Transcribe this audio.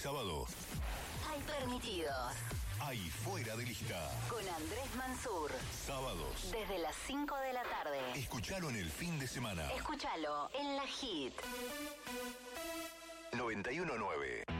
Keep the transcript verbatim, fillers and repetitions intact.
sábado. Hay permitidos. Hay fuera de lista. Con Andrés Mansur. Sábados. Desde las cinco de la tarde. Escuchalo en el fin de semana. Escúchalo en la Hit. noventa y uno nueve.